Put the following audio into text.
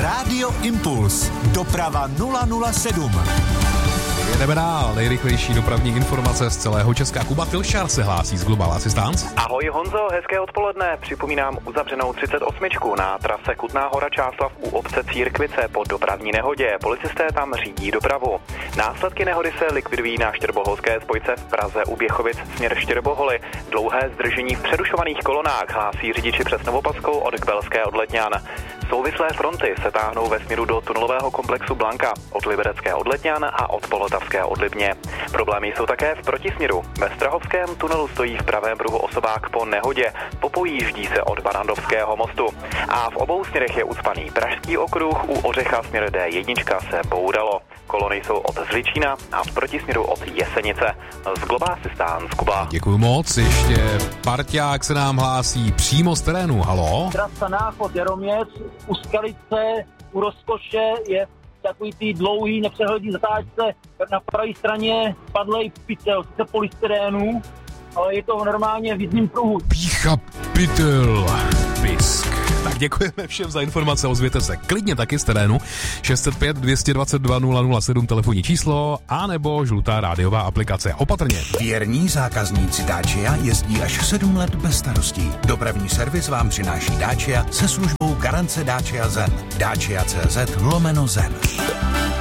Rádio Impuls. Doprava 007. Jedeme dál. Nejrychlejší dopravní informace z celého Česka. Kuba Tilšar se hlásí z Global Assistance. Ahoj Honzo, hezké odpoledne. Připomínám uzavřenou 38 na trase Kutná Hora Čáslav u obce Církvice po dopravní nehodě. Policisté tam řídí dopravu. Následky nehody se likvidují na štěrboholské spojce v Praze u Běchovic směr Štěrboholy. Dlouhé zdržení v přerušovaných kolonách hlásí řidiči přes Novopaskou od Kbelské od Letňan. Souvislé fronty se táhnou ve směru do tunelového komplexu Blanka od Liberecké od Letňan a od Polotavské od Libně. Problémy jsou také v protisměru. Ve Strahovském tunelu stojí v pravém pruhu osobák po nehodě. Popojíždí se od Barandovského mostu. A v obou směrech je ucpaný Pražský okruh, u Ořecha směr D1 se bouralo. Kolony jsou od Zličína a v protisměru od Jesenice. Z Global Assistance, Kuba. Děkuju moc. Ještě parťák se nám hlásí přímo z terénu. Halo? Trasa Náchod Jaroměř, u Skalice, u Rozkoše je takový ty dlouhý nepřehlední zatáčce, na pravé straně padlej pytel, sice polystyrénu, ale je to normálně v jedním pruhu. Pícha pytel. Pisk. Tak děkujeme všem za informace, ozvěte se klidně taky z terénu. 605 222 007 telefonní číslo a nebo žlutá rádiová aplikace. Opatrně. Věrní zákazníci Dacia jezdí až 7 let bez starostí. Dopravní servis vám přináší Dacia se službou garance Dacia Zen. Dacia.cz/Zen.